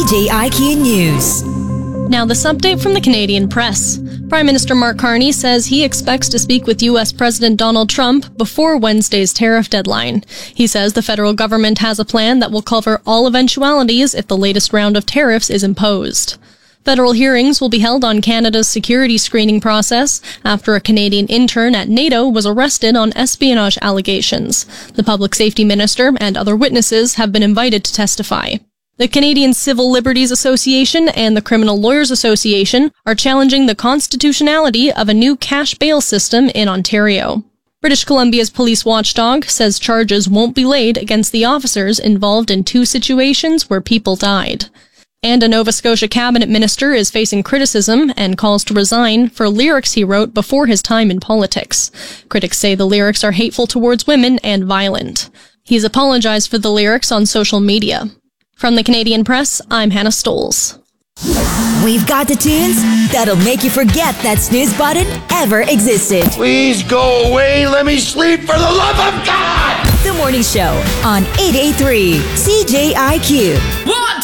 CJIQ News. Now this update from the Canadian Press. Prime Minister Mark Carney says he expects to speak with U.S. President Donald Trump before Wednesday's tariff deadline. He says the federal government has a plan that will cover all eventualities if the latest round of tariffs is imposed. Federal hearings will be held on Canada's security screening process after a Canadian intern at NATO was arrested on espionage allegations. The public safety minister and other witnesses have been invited to testify. The Canadian Civil Liberties Association and the Criminal Lawyers Association are challenging the constitutionality of a new cash bail system in Ontario. British Columbia's police watchdog says charges won't be laid against the officers involved in 2 situations where people died. And a Nova Scotia cabinet minister is facing criticism and calls to resign for lyrics he wrote before his time in politics. Critics say the lyrics are hateful towards women and violent. He's apologized for the lyrics on social media. From the Canadian Press, I'm Hannah Stoles. We've got the tunes that'll make you forget that snooze button ever existed. Please go away. Let me sleep for the love of God. The Morning Show on 88.3 CJIQ. 1,